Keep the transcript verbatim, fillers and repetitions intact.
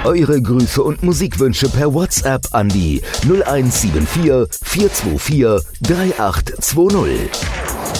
Eure Grüße und Musikwünsche per WhatsApp an die null eins sieben vier vier zwei vier drei acht zwei null.